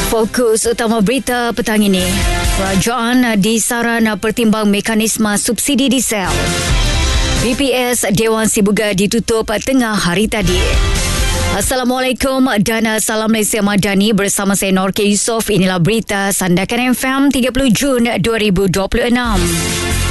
Fokus utama berita petang ini. Kerajaan disaran pertimbang mekanisme subsidi diesel. BPS Dewan Sibuga ditutup tengah hari tadi. Assalamualaikum dan salam Malaysia Madani, bersama saya Norke Yusof. Inilah berita Sandakan FM 30 Jun 2026.